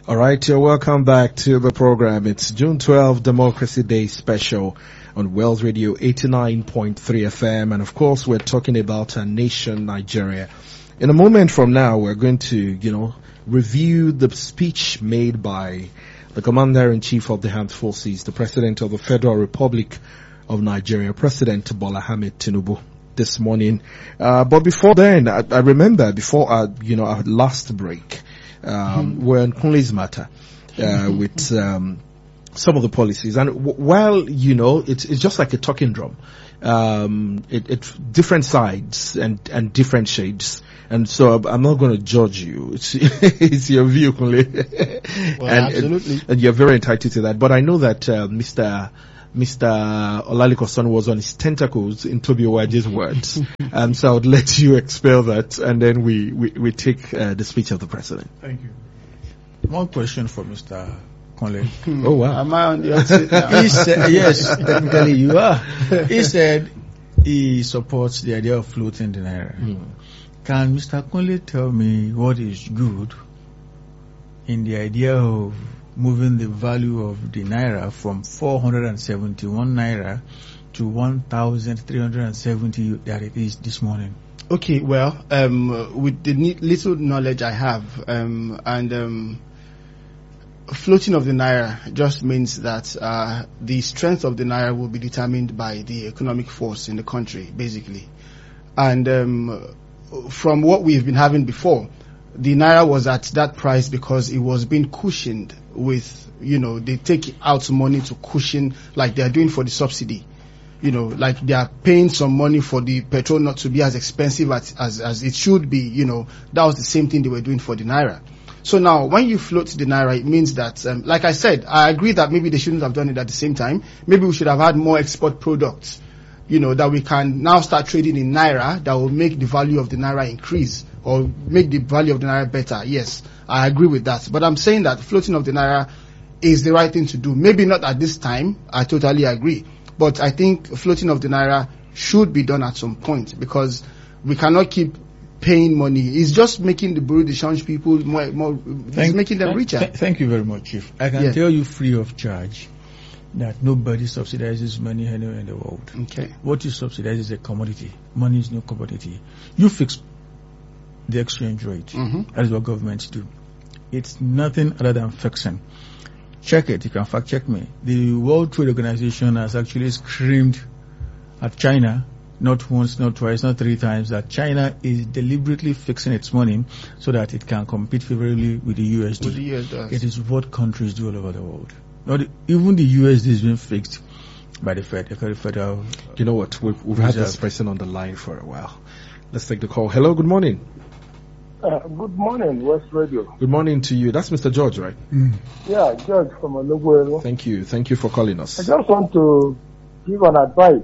All right, you're welcome back to the program. It's June 12th, Democracy Day special on Wells Radio 89.3 FM. And of course, we're talking about our nation, Nigeria. In a moment from now, we're going to, review the speech made by the Commander-in-Chief of the Armed Forces, the President of the Federal Republic of Nigeria, President Bola Ahmed Tinubu, this morning. But before then, I remember before our last break, we're on Kunle's matter, with, some of the policies. And while, it's just like a talking drum, it's different sides and different shades. And so I'm not going to judge you. It's your view, Kunle. Well, absolutely. And you're very entitled to that. But I know that, Mr. Olaliko-son was on his tentacles in Toby Owaje's words. So I would let you expel that, and then we take the speech of the president. Thank you. One question for Mr. Kunle. Oh, wow. Am I on the outside now? He said, yes, technically you are. He said he supports the idea of floating the naira. Can Mr. Kunle tell me what is good in the idea of moving the value of the naira from 471 naira to 1,370 that it is this morning? Okay, well, with the little knowledge I have, floating of the naira just means that the strength of the naira will be determined by the economic force in the country, basically. And from what we've been having before, the naira was at that price because it was being cushioned with, they take out money to cushion like they're doing for the subsidy. Like they are paying some money for the petrol not to be as expensive as it should be, that was the same thing they were doing for the naira. So now, when you float the naira, it means that, like I said, I agree that maybe they shouldn't have done it at the same time. Maybe we should have had more export products, that we can now start trading in naira that will make the value of the naira increase or make the value of the naira better. Yes, I agree with that. But I'm saying that floating of the naira is the right thing to do. Maybe not at this time. I totally agree. But I think floating of the naira should be done at some point because we cannot keep paying money. It's just making the Bureau de change people more it's making them richer. Thank you very much, Chief. I can tell you free of charge that nobody subsidizes money anywhere in the world. Okay. What you subsidize is a commodity. Money is no commodity. You fix the exchange rate. That is what governments do. It's nothing other than fixing. Check it. You can fact check me. The World Trade Organization has actually screamed at China, not once, not twice, not three times, that China is deliberately fixing its money so that it can compete favorably with the USD. With the USD. It is what countries do all over the world. Even the USD is being fixed by the federal. You know what? We've had this person on the line for a while. Let's take the call. Hello, good morning. Good morning, West Radio. Good morning to you. That's Mr. George, right? Yeah, George from Ologuero. Thank you. Thank you for calling us. I just want to give an advice.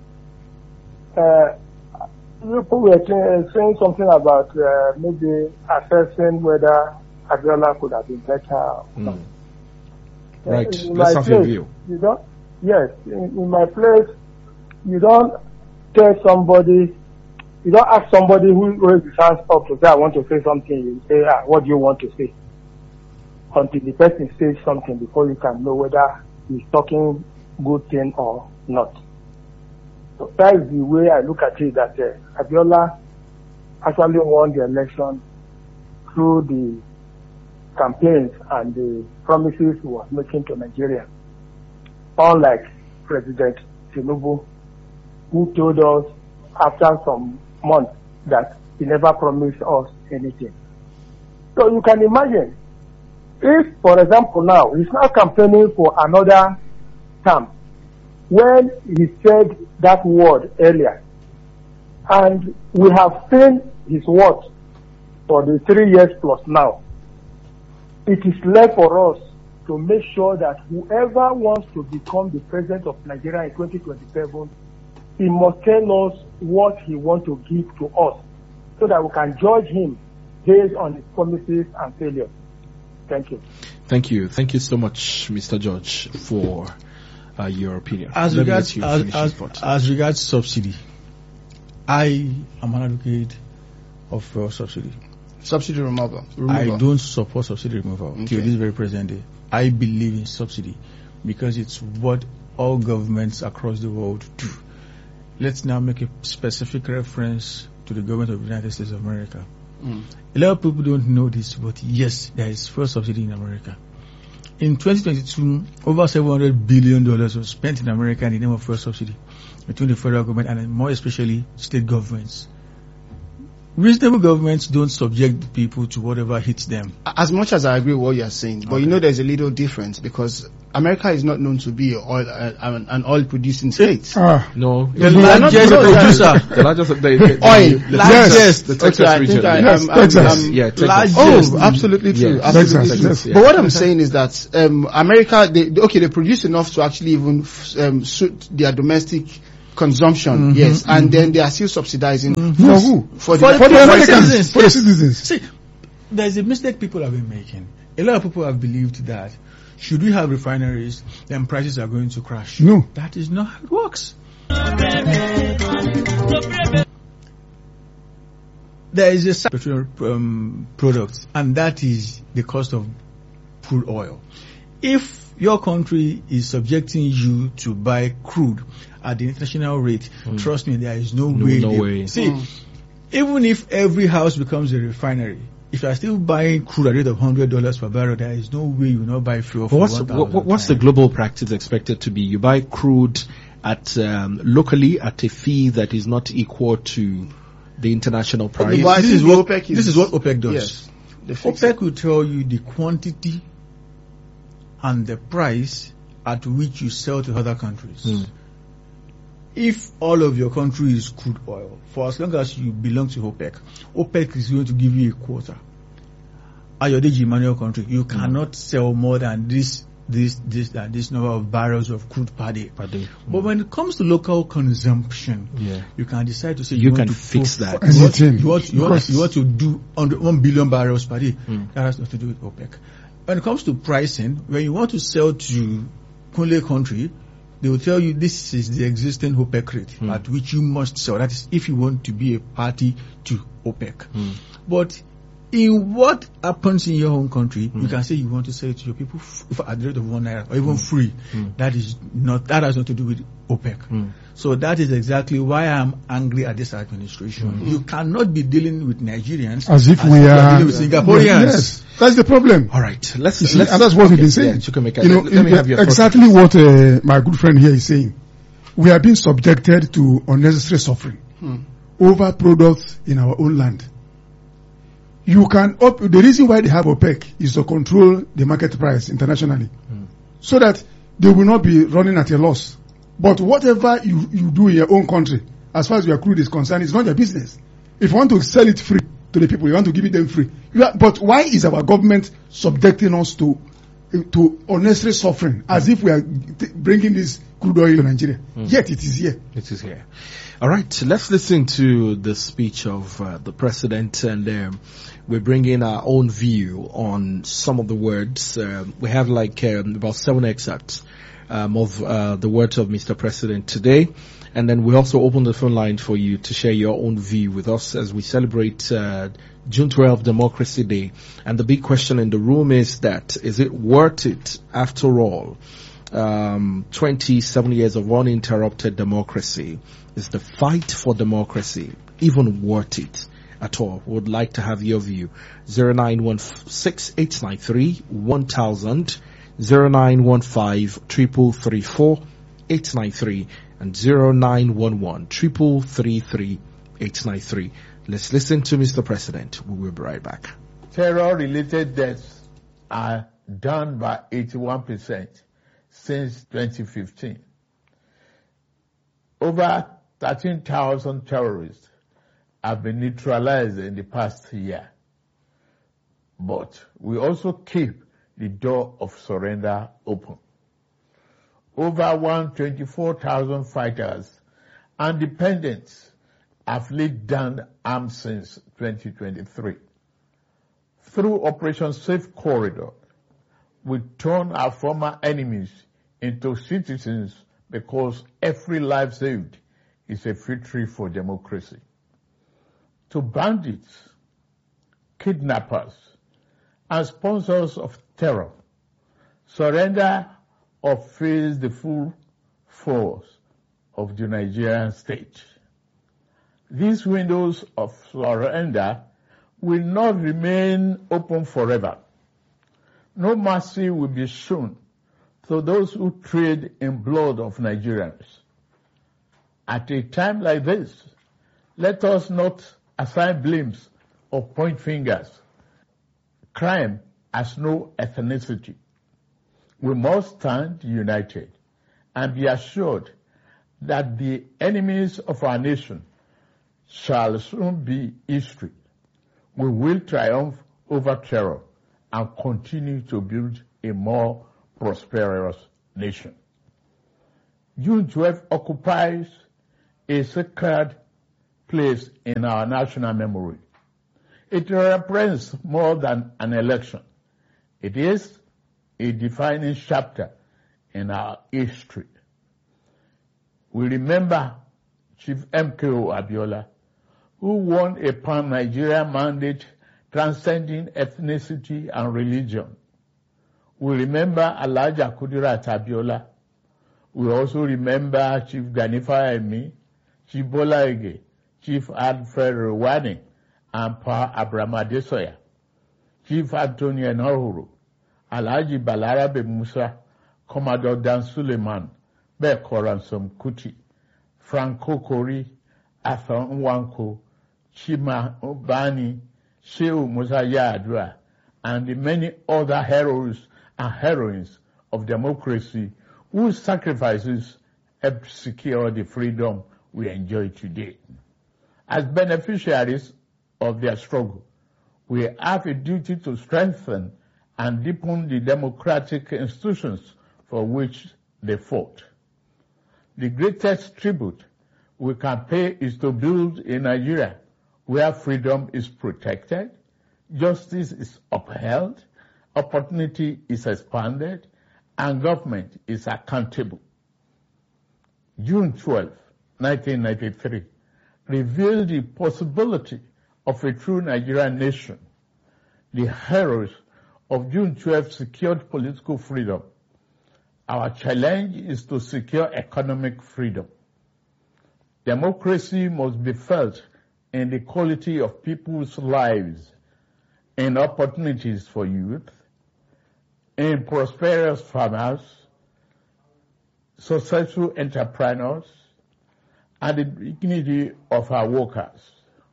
You were saying something about maybe assessing whether Abiola could have been better. Right. Let's have your view. In my place, you don't tell somebody, you don't ask somebody who raised his hands up to say, I want to say something. You say, what do you want to say? Until the person says something before you can know whether he's talking good thing or not. So that is the way I look at it, that Abiola actually won the election through the campaigns and the promises he was making to Nigeria. Unlike President Tinubu, who told us after some months that he never promised us anything. So you can imagine, if, for example, now, he's now campaigning for another term, when he said that word earlier, and we have seen his words for the 3 years plus now, it is left for us to make sure that whoever wants to become the president of Nigeria in 2027, he must tell us what he wants to give to us so that we can judge him based on his promises and failures. Thank you. Thank you. Thank you so much, Mr. George, for your opinion. As regards subsidy, I am an advocate of subsidy. Subsidy removal. I don't support subsidy removal Okay. till this very present day. I believe in subsidy because it's what all governments across the world do. Let's now make a specific reference to the government of the United States of America. A lot of people don't know this, but yes, there is fuel subsidy in America. In 2022, over $700 billion was spent in America in the name of fuel subsidy between the federal government and more especially state governments. Reasonable governments don't subject people to whatever hits them. As much as I agree with what you're saying, but you know there's a little difference because America is not known to be an oil-producing state. No. The not largest because- producer. The largest, Oil. Largest. the Texas Okay, I region. think I- Yes. I'm- Texas. Yeah, Texas. largest. Oh, absolutely true. Yes. Absolutely Texas, true. yes. But what I'm saying is that America, they produce enough to actually even suit their domestic consumption. Yes, and then they are still subsidizing For who? for For the the Americans, citizens. for the citizens. See, there's a mistake people have been making. A lot of people have believed that should we have refineries, then prices are going to crash. No. That is not how it works. There is a petroleum product, and that is the cost of crude oil. If your country is subjecting you to buy crude at the international rate, trust me, there is no way. See, even if every house becomes a refinery, if you are still buying crude at a rate of $100 per barrel, there is no way you will not buy fuel for What's the global practice expected to be? You buy crude at locally at a fee that is not equal to the international price. But I This think is the what OPEC this is what OPEC does. Yes, they fix it. OPEC will tell you the quantity and the price at which you sell to other countries. If all of your country is crude oil, for as long as you belong to OPEC, OPEC is going to give you a quota. At your Emmanuel country, you cannot sell more than this number of barrels of crude per day. But when it comes to local consumption, you can decide to say You want can to fix that. Anything. You want to do 1 billion barrels per day. That has nothing to do with OPEC. When it comes to pricing, when you want to sell to Kunle country, they will tell you this is the existing OPEC rate at which you must sell. That is if you want to be a party to OPEC. But in what happens in your home country, you can say you want to sell it to your people at the rate of £1 or even free. That has nothing to do with OPEC. So that is exactly why I'm angry at this administration. You cannot be dealing with Nigerians As if we you are dealing with Singaporeans. Yes, that's the problem. All right, let's And that's what we've been saying. let me have your exactly what my good friend here is saying. We are being subjected to unnecessary suffering over products in our own land. You can the reason why they have OPEC is to control the market price internationally, so that they will not be running at a loss. But whatever you do in your own country, as far as your crude is concerned, it's not your business. If you want to sell it free to the people, you want to give it them free. But why is our government subjecting us to unnecessary suffering as if we are bringing this crude oil to Nigeria? Yet it is here. It is here. All right, let's listen to the speech of the president, and we're bringing our own view on some of the words. We have about 7 excerpts of the words of Mr. President today. And then we also open the phone line for you to share your own view with us as we celebrate June 12th, Democracy Day. And the big question in the room is it worth it after all? 27 years of uninterrupted democracy. Is the fight for democracy even worth it at all? Would like to have your view. 0916-893-1000, 0915-333-4-893, and 0911-333-893. Let's listen to Mr. President. We will be right back. Terror-related deaths are down by 81% since 2015. Over 13,000 terrorists have been neutralized in the past year. But we also keep the door of surrender open. Over 124,000 fighters and dependents have laid down arms since 2023. Through Operation Safe Corridor, we turn our former enemies into citizens because every life saved is a victory for democracy. To bandits, kidnappers, and sponsors of terror surrender or face the full force of the Nigerian state. These windows of surrender will not remain open forever. No mercy will be shown to those who trade in blood of Nigerians. At a time like this, let us not assign blames or point fingers. Crime has no ethnicity. We must stand united and be assured that the enemies of our nation shall soon be history. We will triumph over terror and continue to build a more prosperous nation. June 12 occupies a sacred place in our national memory. It represents more than an election. It is a defining chapter in our history. We remember Chief MKO Abiola, who won a pan-Nigerian mandate transcending ethnicity and religion. We remember Alhaja Kudirat Abiola. We also remember Chief Gani Fayemi, Chief Bola Ige, Chief Alfred Rwani, and Pa Abraham Adesoya, Chief Anthony Enohuru, Alhaji Balarabe Musa, Commodore Dan Suleiman, Beko Ransom Kuti, Franco Kori, Arthur Nwanko, Chima Obani, Shehu Musa Yar'Adua, and the many other heroes and heroines of democracy whose sacrifices helped secure the freedom we enjoy today. As beneficiaries of their struggle, we have a duty to strengthen and deepen the democratic institutions for which they fought. The greatest tribute we can pay is to build a Nigeria where freedom is protected, justice is upheld, opportunity is expanded, and government is accountable. June 12, 1993, revealed the possibility of a true Nigerian nation. The heroes of June 12 secured political freedom. Our challenge is to secure economic freedom. Democracy must be felt in the quality of people's lives, in opportunities for youth, in prosperous farmers, successful entrepreneurs, and the dignity of our workers.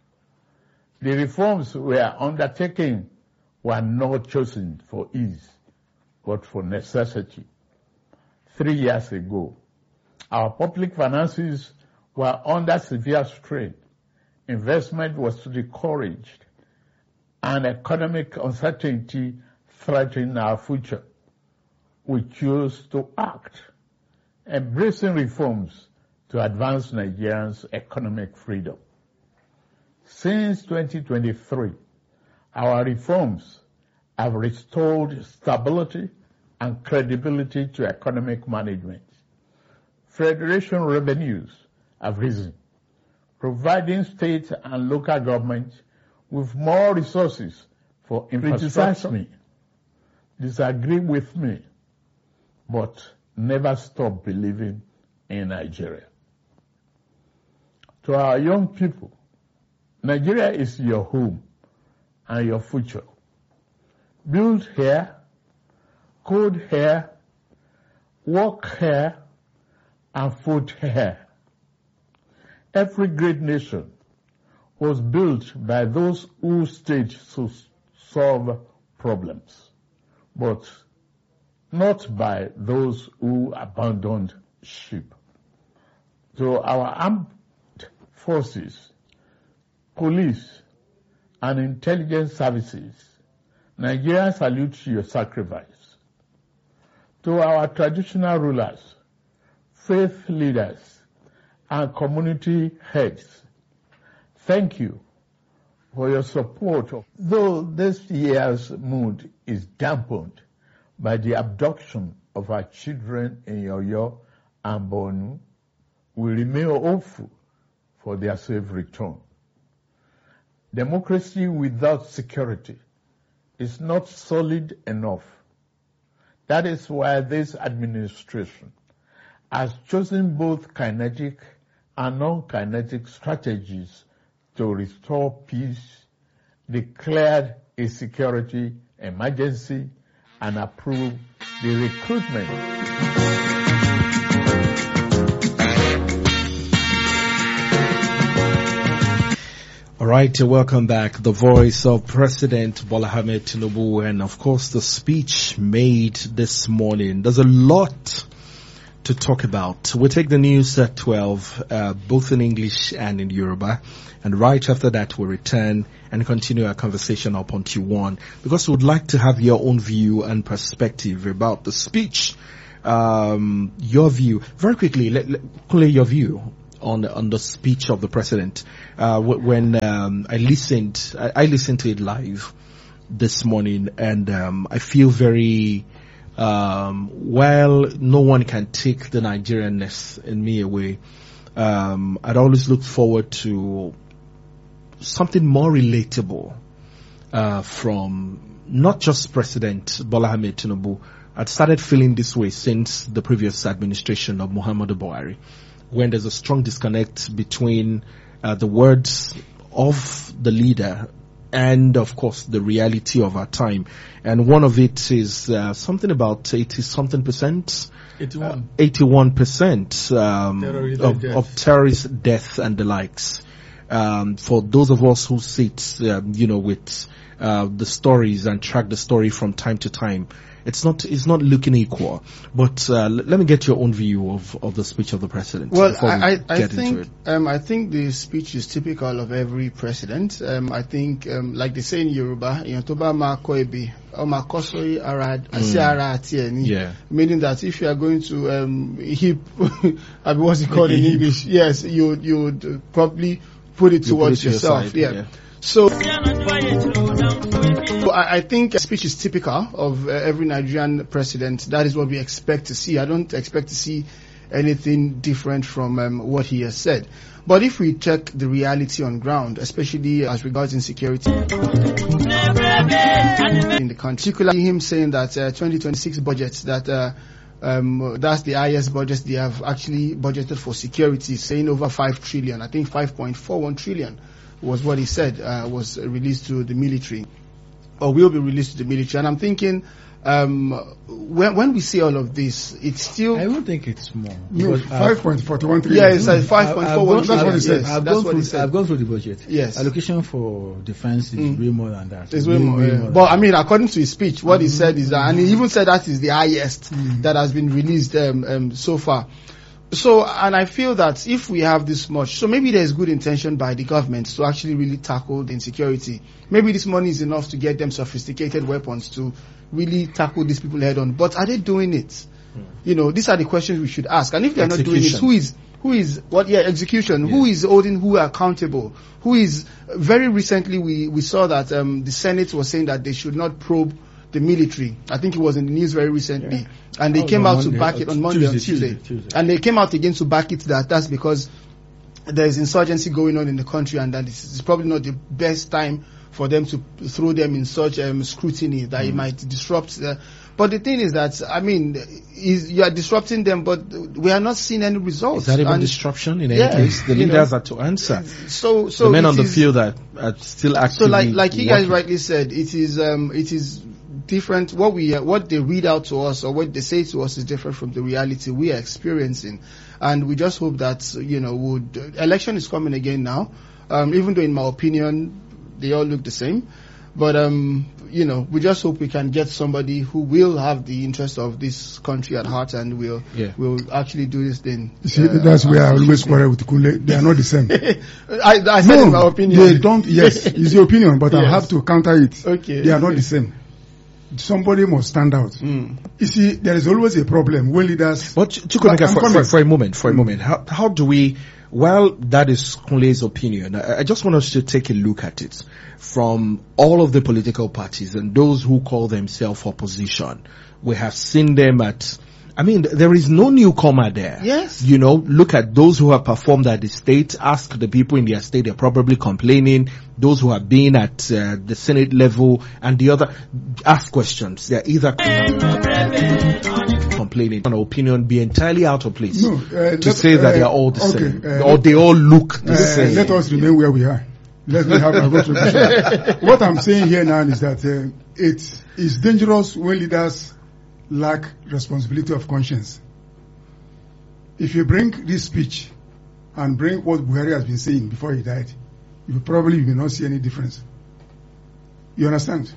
The reforms we are undertaking were not chosen for ease, but for necessity. 3 years ago, our public finances were under severe strain. Investment was discouraged, and economic uncertainty threatened our future. We chose to act, embracing reforms to advance Nigerians' economic freedom. Since 2023, our reforms have restored stability and credibility to economic management. Federation revenues have risen, providing state and local governments with more resources for infrastructure. Disagree with me, but never stop believing in Nigeria. To our young people, Nigeria is your home and your future. Build here, code here, work here, and vote here. Every great nation was built by those who stayed to solve problems, but not by those who abandoned ship. So our armed forces, police, and intelligence services, Nigerians salute your sacrifice. To our traditional rulers, faith leaders, and community heads, thank you for your support. Though this year's mood is dampened by the abduction of our children in Oyo and Borno, we remain hopeful for their safe return. democracy without security is not solid enough. That is why this administration has chosen both kinetic and non-kinetic strategies to restore peace, declared a security emergency, and approved the recruitment. All right, welcome back. The voice of President Bola Ahmed Tinubu, and of course the speech made this morning. There's a lot to talk about. We'll take the news at 12, both in English and in Yoruba. And right after that, we'll return and continue our conversation up until 1, because we would like to have your own view and perspective about the speech. Your view. Very quickly, clear your view on the speech of the president. When I listened to it live this morning, and I feel very well. No one can take the Nigerianness in me away. I'd always looked forward to something more relatable from not just President Bola Ahmed Tinubu. I'd started feeling this way since the previous administration of Muhammadu Buhari, when there's a strong disconnect between the words of the leader and, of course, the reality of our time. And one of it is something about 81% of terrorist death and the likes. For those of us who sit, with the stories and track the story from time to time, it's not looking equal. But let me get your own view of the speech of the president. Well, I think the speech is typical of every president. I think, like they say in Yoruba, meaning that if you are going to heap, what's it called in English? Yes, you would probably put it towards yourself. Yeah. So I think speech is typical of every Nigerian president. That is what we expect to see. I don't expect to see anything different from what he has said. But if we check the reality on ground, especially as regards insecurity in the country, particularly him saying that 2026 budgets, that that's the highest budget they have actually budgeted for security, saying over 5 trillion. I think 5.41 trillion was what he said was released to the military, or will be released to the military. And I'm thinking, when we see all of this, it's still... I don't think it's more. No, 5.41 trillion. Yeah, it's like 5.41 That's what he said. I've gone through the budget. Yes. Allocation for defense is way more than that. It's way more. But I mean, according to his speech, what he said is that, and he even said that is the highest that has been released so far. So, and I feel that if we have this much, so maybe there's good intention by the government to actually really tackle the insecurity. Maybe this money is enough to get them sophisticated weapons to really tackle these people head on. But are they doing it? These are the questions we should ask. And if they're not doing it, execution. Yeah. Who is holding who accountable? Who is, very recently we saw that the Senate was saying that they should not probe the military. I think it was in the news very recently. Yeah. And they came out to back it on Monday or Tuesday. And they came out again to back it that's because there is insurgency going on in the country, and that it's probably not the best time for them to throw them in such scrutiny that it might disrupt but the thing is that, I mean, you are disrupting them, but we are not seeing any results. Is that even disruption in any case? The leaders are to answer. So the men on the field that are still actively So like you guys rightly said, it is different. What they read out to us or what they say to us is different from the reality we are experiencing, and we just hope that election is coming again now. Even though in my opinion they all look the same, but we just hope we can get somebody who will have the interest of this country at heart and will actually do this thing. You see, that's where I always quarrel with Kule. They are not the same. I said in my opinion. They don't. Yes, it's your opinion, but I have to counter it. Okay. They are not the same. Somebody must stand out. You see, there is always a problem when leaders... But Chukwemeka, for a moment, how do we... Well, that is Kunle's opinion. I just want us to take a look at it from all of the political parties and those who call themselves opposition. We have seen them at I mean, there is no newcomer there. Yes. You know, look at those who have performed at the state. Ask the people in their state. They're probably complaining. Those who have been at the Senate level and the other, ask questions. They're either complaining. An opinion be entirely out of place to say that they are all the same. Or they all look the same. Let us remain where we are. Let me have a contribution. What I'm saying here now is that it is dangerous when leaders lack responsibility of conscience. If you bring this speech and bring what Buhari has been saying before he died, you probably will not see any difference. You understand?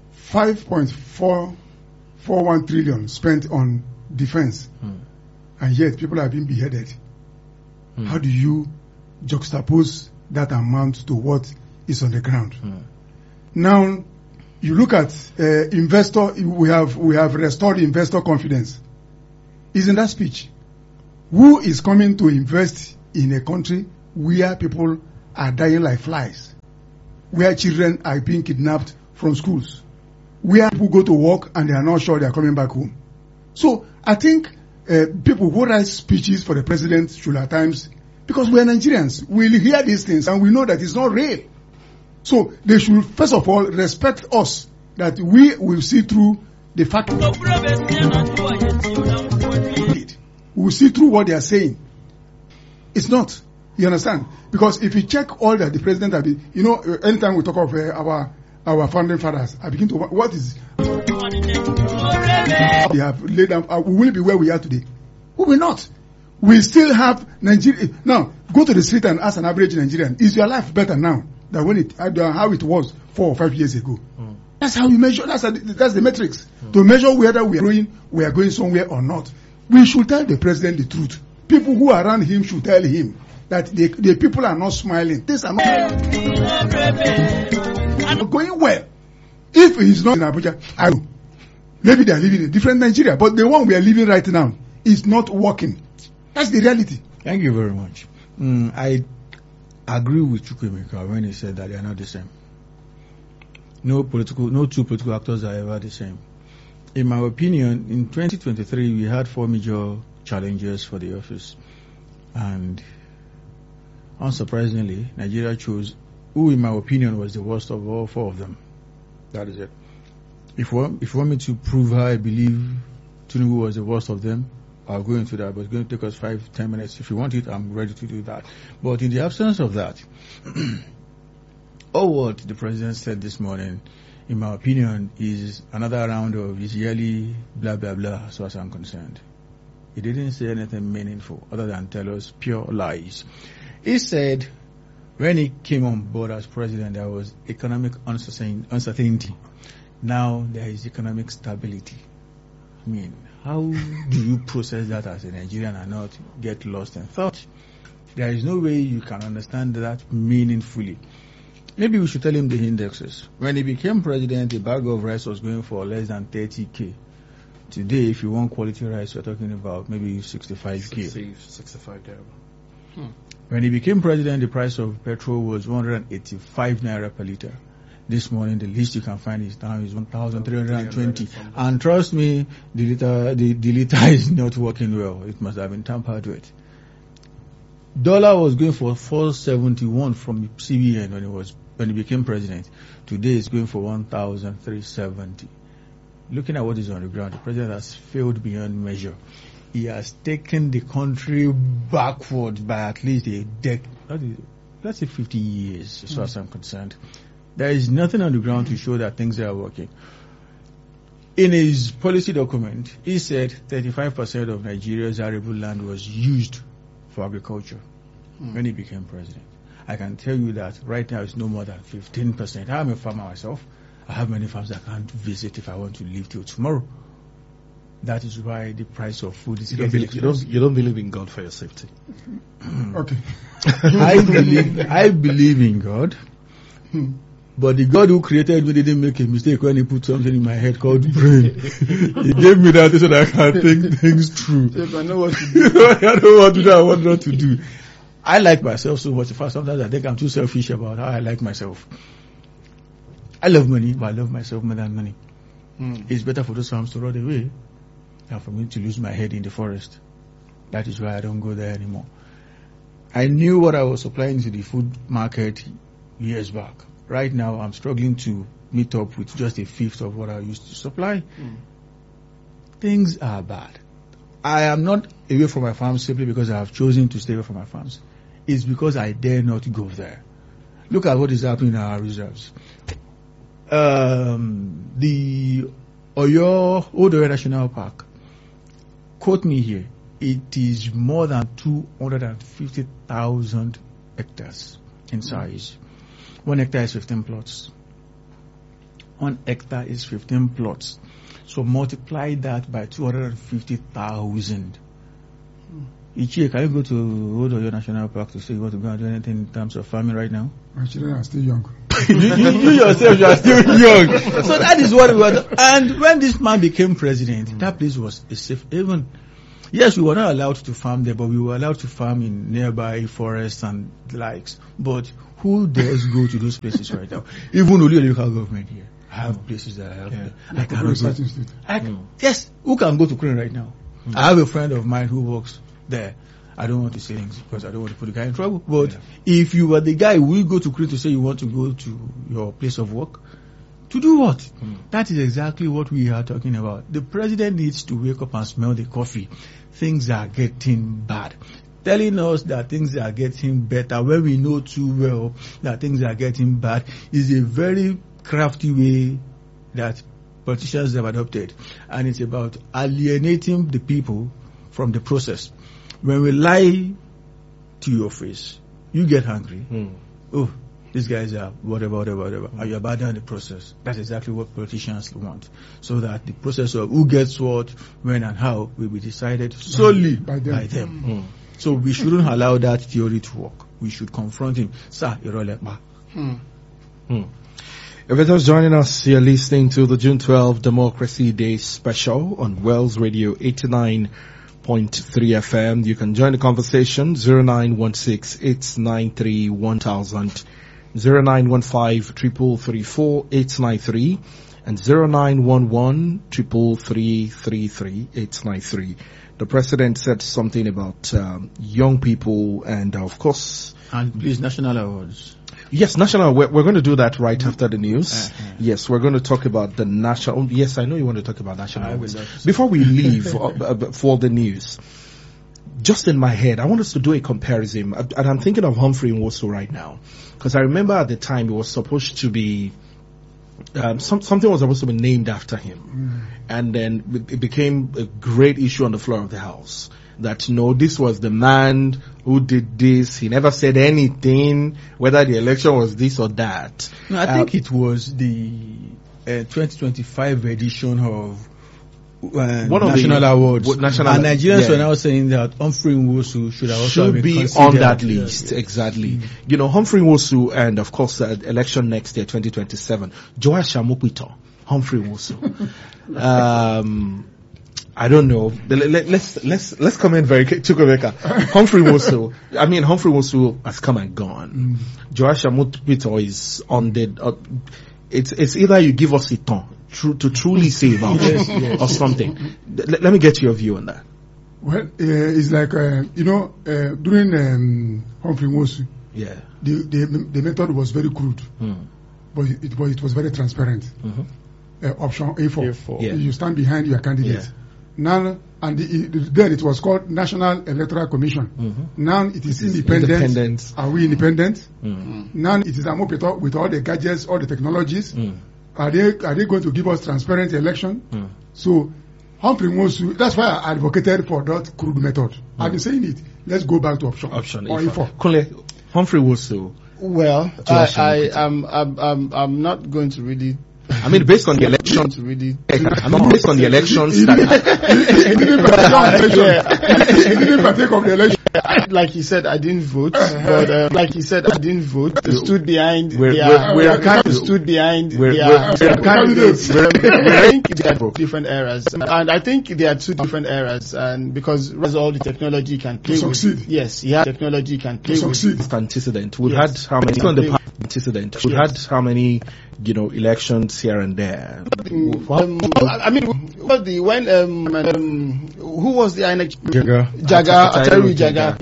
5.441 trillion spent on defense, and yet people are being beheaded. How do you juxtapose that amount to what is on the ground? Now, you look at investor. We have restored investor confidence. Is in that speech. Who is coming to invest in a country where people are dying like flies, where children are being kidnapped from schools, where people go to work and they are not sure they are coming back home? So I think people who write speeches for the president should at times, because we are Nigerians, we'll hear these things and we know that it's not real. So they should first of all respect us, that we will see through the fact. We will see through what they are saying. It's not. You understand? Because if you check all that the president has been, you know, anytime we talk of our founding fathers, I begin to what is they have laid down. We will be where we are today. We will not. We still have Nigeria. Now, go to the street and ask an average Nigerian, is your life better now than when how it was 4 or 5 years ago? That's how we measure. That's the metrics to measure whether we are going somewhere or not. We should tell the president the truth. People who are around him should tell him that the people are not smiling. Things are not going well. If he's not in Abuja, I know. Maybe they are living in a different Nigeria, but the one we are living right now is not working. That's the reality. Thank you very much. I agree with Chukwuemeka when he said that they are not the same. No two political actors are ever the same. In my opinion, in 2023, we had 4 major challenges for the office. And unsurprisingly, Nigeria chose who, in my opinion, was the worst of all 4 of them. That is it. If you want me to prove how I believe Tinubu was the worst of them, I'll go into that, but it's going to take us 5-10 minutes. If you want it, I'm ready to do that. But in the absence of that, all what the president said this morning, in my opinion, is another round of his yearly blah, blah, blah, as far as I'm concerned. He didn't say anything meaningful other than tell us pure lies. He said when he came on board as president, there was economic uncertainty. Now there is economic stability. I mean, how do you process that as a Nigerian and not get lost in thought? There is no way you can understand that meaningfully. Maybe we should tell him the indexes. When he became president, a bag of rice was going for less than 30K. Today, if you want quality rice, we're talking about maybe 65K. 65 there. When he became president, the price of petrol was 185 naira per liter. This morning, the least you can find is now is 1,320. And trust me, the liter is not working well. It must have been tampered with. Dollar was going for 471 from CBN when he became president. Today it's going for 1,370. Looking at what is on the ground, the president has failed beyond measure. He has taken the country backward by at least a decade, let's say 50 years, as far as I'm concerned. There is nothing on the ground to show that things are working. In his policy document, he said 35% of Nigeria's arable land was used for agriculture when he became president. I can tell you that right now it's no more than 15%. I'm a farmer myself. I have many farms I can't visit if I want to live till tomorrow. That is why the price of food is getting expensive. You don't believe in God for your safety. Okay. I believe in God. But the God who created me didn't make a mistake when he put something in my head called brain. He gave me that so that I can think things through. If I know what to do. I know what to do, I want not to do. I like myself so much. In fact, sometimes I think I'm too selfish about how I like myself. I love money, but I love myself more than money. It's better for those farms to run away than for me to lose my head in the forest. That is why I don't go there anymore. I knew what I was supplying to the food market years back. Right now, I'm struggling to meet up with just a fifth of what I used to supply. Things are bad. I am not away from my farms simply because I have chosen to stay away from my farms. It's because I dare not go there. Look at what is happening in our reserves. The Oyo Old Oyo National Park, quote me here, it is more than 250,000 hectares in size. 1 hectare is 15 plots. 1 hectare is 15 plots. So multiply that by 250,000. Each year, can you go to Old Oyo National Park to say you want to go and do anything in terms of farming right now? My children are still young. you yourself, you are still young. So that is what we were. And when this man became president, that place was a safe haven. Yes, we were not allowed to farm there, but we were allowed to farm in nearby forests and the likes. But who dares go to those places right now? Even only the local government here have places that I have. I cannot go. Yes, who can go to Ukraine right now? I have a friend of mine who works there. I don't want to say things because I don't want to put the guy in trouble. But if you were the guy, will you go to Ukraine to say you want to go to your place of work? To do what? That is exactly what we are talking about. The president needs to wake up and smell the coffee. Things are getting bad. Telling us that things are getting better when we know too well that things are getting bad is a very crafty way that politicians have adopted. And it's about alienating the people from the process. When we lie to your face, you get angry. Oh, these guys are whatever. And you abandon the process. That's exactly what politicians want. So that the process of who gets what, when and how will be decided solely by them. So we shouldn't allow that theory to work. We should confront him. Sir, Irolepa. If you're just joining us, you're listening to the June 12 Democracy Day special on Wells Radio 89.3 FM. You can join the conversation 0916-893-1000, 0915-333-4893, and 0911-333-893. The president said something about young people and, of course... And please, national awards. Yes, national. We're going to do that right after the news. Yes, we're going to talk about the national. Yes, I know you want to talk about national awards. Before we leave for the news, just in my head, I want us to do a comparison. And I'm thinking of Humphrey Nwosu right now. Because I remember at the time it was supposed to be, something was supposed to be named after him. And then it became a great issue on the floor of the House. That, this was the man who did this. He never said anything, whether the election was this or that. No, I think it was the 2025 edition of national awards. And Nigerians were now saying that Humphrey Nwosu should be on that list. Exactly. Humphrey Nwosu and, of course, election next year, 2027. Joash Amokpito, Humphrey Nwosu. I don't know. Let's comment very Chukwuemeka. Humphrey Nwosu has come and gone. Joash Amokpito is on the. It's either you give us a ton to truly say about or something. Let me get your view on that. Well, it's like during Humphrey Nwosu, the method was very crude, but it was very transparent. Option A4. You stand behind your candidate. Now, then it was called National Electoral Commission. Now it is independent. Are we independent? Now it is Amokpito with all the gadgets, all the technologies. Are they going to give us transparent election? So Humphrey Nwosu, that's why I advocated for that crude method. I've been saying it. Let's go back to option A4. Humphrey Nwosu. Well, I'm not going to really. Based on the elections, based on the elections. He didn't partake of the election. Like he said, I didn't vote. But They stood behind. Stood behind their candidates. I think there are different eras, and I think there are two different eras. And because all the technology can play succeed. With. Yes, technology can play succeed. With. Antecedent. We've had how many on the antecedent? We've had how many elections here and there. When who was the INEC? Jaga.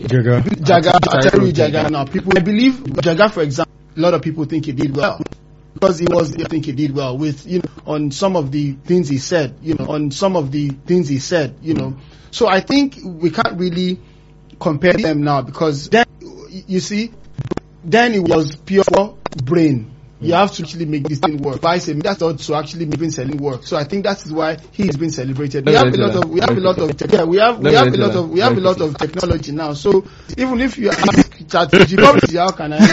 Jaga. Now, I believe Jaga, for example, a lot of people think he did well. Because I think he did well with, on some of the things he said, So I think we can't really compare them now, because then, you see, then it was pure brain. You have to actually make this thing work. That's not to actually make it selling work. So I think that is why he's been celebrated. We have a lot of technology now. So even if you ask ChatGPT, how can I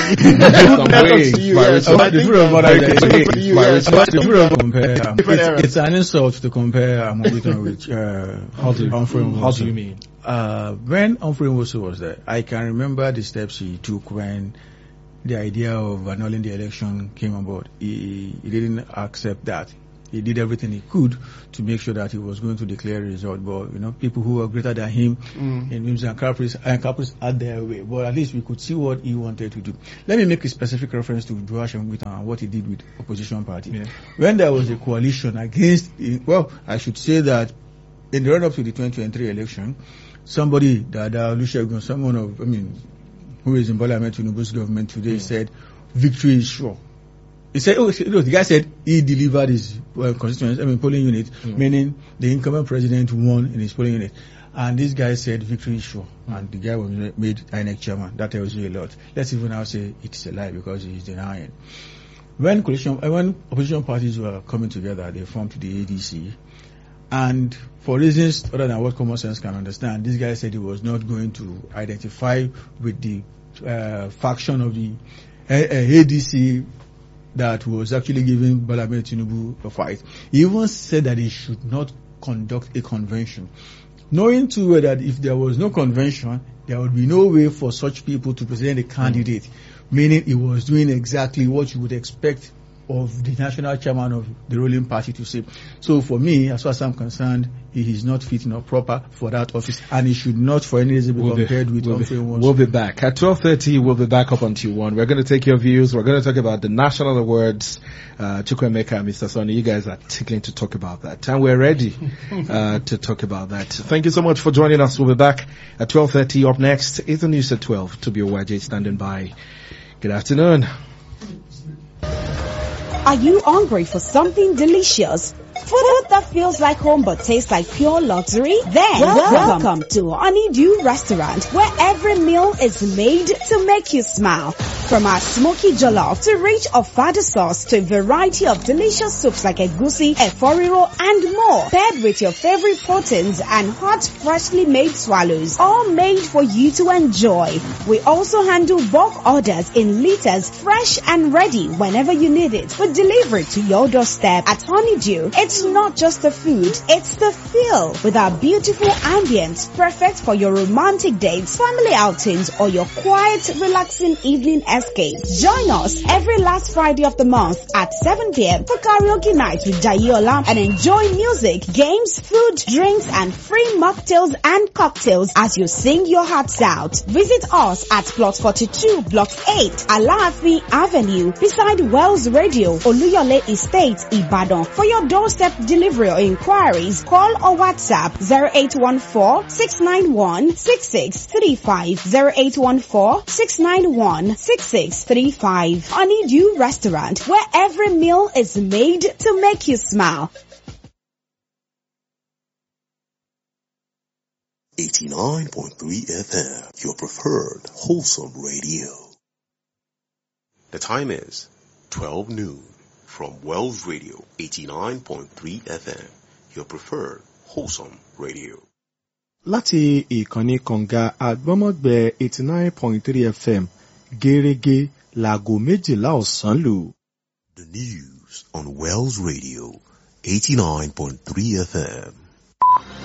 it's an insult to compare Amobiton with Humphrey Nwosu. How do you mean? When Humphrey Nwosu was there, I can remember the steps he took when the idea of annulling the election came on board. He didn't accept that. He did everything he could to make sure that he was going to declare a result. But, people who were greater than him in Wims and Caprice had their way. But at least we could see what he wanted to do. Let me make a specific reference to Joash Amobiton and what he did with opposition party. Yeah. When there was a coalition against, I should say that in the run-up to the 2023 election, somebody, Dada Olusegun, who is in Bola Ahmed Tinubu's government today, said victory is sure. He said, the guy said he delivered his constituency, polling unit, meaning the incumbent president won in his polling unit. And this guy said victory is sure. And the guy was made INEC chairman. That tells you a lot. Let's even now say it's a lie because he's denying. When opposition parties were coming together, they formed the ADC. And for reasons other than what common sense can understand, this guy said he was not going to identify with the faction of the ADC that was actually giving Bola Ahmed Tinubu a fight. He even said that he should not conduct a convention, knowing too well that if there was no convention, there would be no way for such people to present a candidate, meaning he was doing exactly what you would expect of the national chairman of the ruling party to say. So for me, as far as I'm concerned, he is not fit nor proper for that office, and he should not for any reason be compared with Humphrey Nwosu. We'll be back. At 12:30, we'll be back up until 1. We're going to take your views. We're going to talk about the national awards. Chukwuemeka and Mr. Sonny, you guys are tickling to talk about that. And we're ready to talk about that. Thank you so much for joining us. We'll be back at 12:30. Up next is the news at 12. Toby Owaje standing by. Good afternoon. Are you hungry for something delicious? Food that feels like home but tastes like pure luxury? Then welcome to Honeydew Restaurant, where every meal is made to make you smile. From our smoky jollof to rich ofada sauce to a variety of delicious soups like egusi, eforiro, and more, paired with your favorite proteins and hot, freshly made swallows, all made for you to enjoy. We also handle bulk orders in liters, fresh and ready whenever you need it, with delivery to your doorstep. At Honeydew, it's not just the food, it's the feel, with our beautiful ambience, perfect for your romantic dates, family outings, or your quiet, relaxing evening escape. Join us every last Friday of the month at 7 p.m. for karaoke night with Jayola, and enjoy music, games, food, drinks, and free mocktails and cocktails as you sing your hearts out. Visit us at Plot 42, Block 8, Alaafi Avenue, beside Wells Radio, Oluyole Estate, Ibadan. For your doorstep delivery or inquiries, call or WhatsApp 0814-691-6635, 0814-691-6635. Honeydew Restaurant, where every meal is made to make you smile. 89.3 FM, your preferred wholesome radio. The time is 12 noon from Wells Radio 89.3 FM, your preferred wholesome radio. Láti ìkànnì kànga àgbọ́mọ̀gbẹ́ 89.3 FM, gẹ́rẹ́gẹ́ láago 12 ọ̀sán lù. The news on Wells Radio 89.3 FM.